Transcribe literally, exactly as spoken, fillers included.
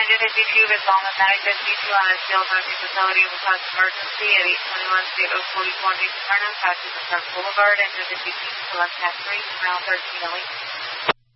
Unit fifty-two, resolve at nine fifty-two on a steel hunting facility with cause emergency at eight twenty-one State Road forty-four New Smyrna, south of Park Boulevard, enter the fifteen, select path three, mile thirteen, Ellie.